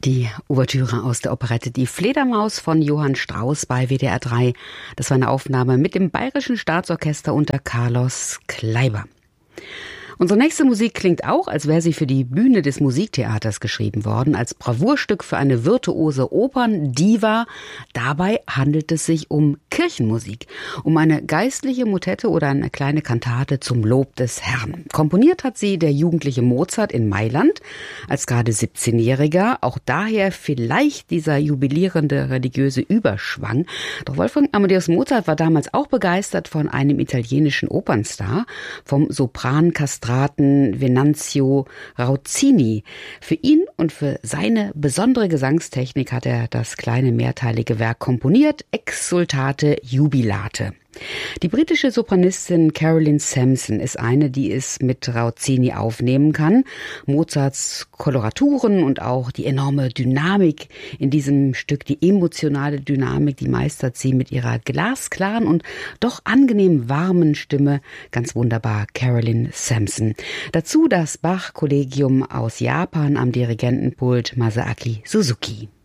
Die Ouvertüre aus der Operette Die Fledermaus von Johann Strauss bei WDR 3. Das war eine Aufnahme mit dem Bayerischen Staatsorchester unter Carlos Kleiber. Unsere nächste Musik klingt auch, als wäre sie für die Bühne des Musiktheaters geschrieben worden, als Bravourstück für eine virtuose Operndiva. Dabei handelt es sich um Kirchenmusik, um eine geistliche Motette oder eine kleine Kantate zum Lob des Herrn. Komponiert hat sie der jugendliche Mozart in Mailand als gerade 17-Jähriger. Auch daher vielleicht dieser jubilierende religiöse Überschwang. Doch Wolfgang Amadeus Mozart war damals auch begeistert von einem italienischen Opernstar, vom Sopran-Kastraten Venanzio Rauzzini. Für ihn und für seine besondere Gesangstechnik hat er das kleine mehrteilige Werk komponiert, Exsultate Jubilate. Die britische Sopranistin Caroline Sampson ist eine, die es mit Rauzzini aufnehmen kann. Mozarts Koloraturen und auch die enorme Dynamik in diesem Stück, die emotionale Dynamik, die meistert sie mit ihrer glasklaren und doch angenehm warmen Stimme. Ganz wunderbar, Caroline Sampson. Dazu das Bach-Kollegium aus Japan am Dirigentenpult Masaaki Suzuki.